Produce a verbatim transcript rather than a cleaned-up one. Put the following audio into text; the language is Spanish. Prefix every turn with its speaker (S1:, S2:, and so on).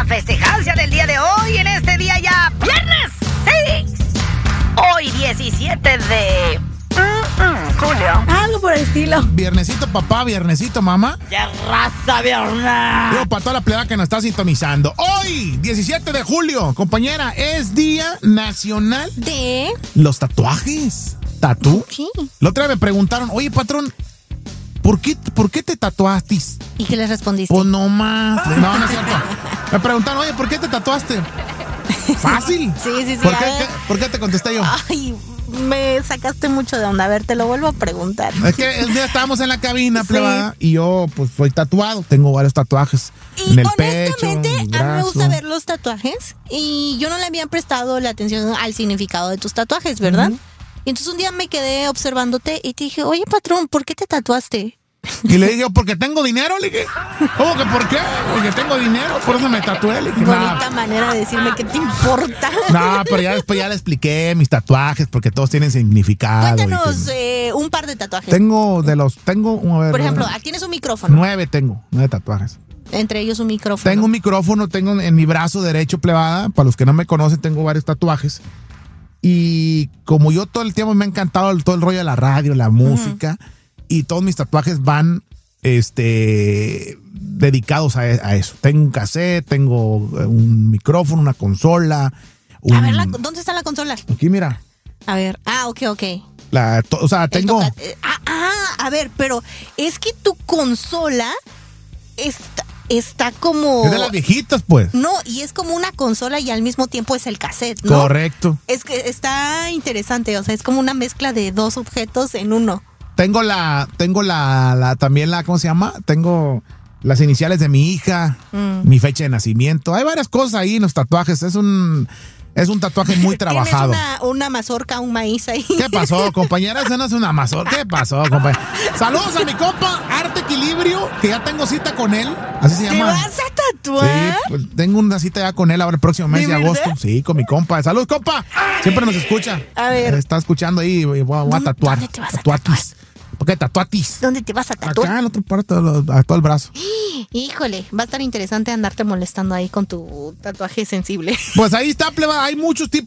S1: festejancia del día de hoy, en este día ya viernes. Sí. Hoy diecisiete de mm, mm, julio.
S2: Algo por el estilo.
S3: Viernesito papá, viernesito mamá.
S1: Ya raza viernes.
S3: Digo, para toda la plebe que nos está sintonizando. Hoy, diecisiete de julio, compañera, es Día Nacional
S2: De...
S3: los Tatuajes. ¿Tatú?
S2: Sí.
S3: La otra vez me preguntaron, oye, patrón, ¿por qué, ¿por qué te tatuaste?
S2: ¿Y qué les respondiste?
S3: Pues no más. No, no es cierto. Me preguntaron, oye, ¿por qué te tatuaste? Fácil.
S2: Sí, sí, sí.
S3: ¿Por
S2: a
S3: qué,
S2: ver.
S3: qué- ¿Por qué te contesté yo?
S2: Ay, me sacaste mucho de onda. A ver, te lo vuelvo a preguntar.
S3: Es que el día estábamos en la cabina,
S2: Sí.
S3: plebada, y yo pues soy tatuado. Tengo varios tatuajes
S2: Y
S3: en el pecho,
S2: honestamente,
S3: en el
S2: a mí me
S3: brazo.
S2: gusta ver los tatuajes y yo no le había prestado la atención al significado de tus tatuajes, ¿verdad? Y entonces un día me quedé observándote y te dije, oye, patrón, ¿por qué te tatuaste?
S3: Y le dije, porque tengo dinero, le dije. ¿Cómo que por qué? Porque tengo dinero, por eso me tatué, le dije.
S2: Bonita
S3: No,
S2: manera de decirme qué te importa.
S3: no, pero ya después ya le expliqué mis tatuajes, porque todos tienen significado. y
S2: Cuéntanos
S3: que-
S2: eh, un par de tatuajes.
S3: Tengo de los, tengo, a ver,
S2: Por ejemplo,
S3: nueve,
S2: aquí tienes un micrófono.
S3: nueve tengo, nueve tatuajes.
S2: Entre ellos un micrófono.
S3: Tengo un micrófono, tengo en mi brazo derecho, plebada. Para los que no me conocen, tengo varios tatuajes. Y como yo todo el tiempo me ha encantado el- todo el rollo de la radio, la música, y todos mis tatuajes van este, dedicados a, a eso. Tengo un cassette, tengo un micrófono, una consola. un-
S2: A ver, la- ¿dónde está la consola?
S3: Aquí, mira.
S2: A ver, ah, ok, ok.
S3: La, to- o sea,
S2: El
S3: tengo.
S2: toca- eh, ah, ah, a ver, pero es que tu consola está, está como...
S3: Es de las viejitas, pues.
S2: No, y es como una consola y al mismo tiempo es el cassette, ¿no?
S3: Correcto.
S2: Es que está interesante, o sea, es como una mezcla de dos objetos en uno.
S3: Tengo la, tengo la, la, también la, ¿cómo se llama? Tengo las iniciales de mi hija,
S2: Mm.
S3: mi fecha de nacimiento. Hay varias cosas ahí en los tatuajes. Es un, es un tatuaje muy trabajado.
S2: Tienes una, una mazorca, un maíz ahí.
S3: ¿Qué pasó, compañera? Esa no es una mazorca. ¿Qué pasó, compañera? Saludos a mi compa, Arte Equilibrio, que ya tengo cita con él. Así se
S2: ¿Te
S3: llama.
S2: vas a tatuar?
S3: Sí, pues tengo una cita ya con él ahora el próximo mes
S2: ¿De
S3: de, agosto.
S2: verdad?
S3: Sí, con mi compa. Saludos, compa. Siempre nos escucha.
S2: A ver.
S3: Está escuchando ahí y voy a, voy a
S2: ¿Dónde-
S3: tatuar.
S2: dónde te vas a
S3: Tatuatis. ¿Por qué tatuatis?
S2: ¿Dónde te vas a tatuar?
S3: Acá en la otra parte, de lo- a todo el brazo.
S2: Híjole, va a estar interesante andarte molestando ahí con tu tatuaje sensible.
S3: Pues ahí está, pleba. Hay muchos tipos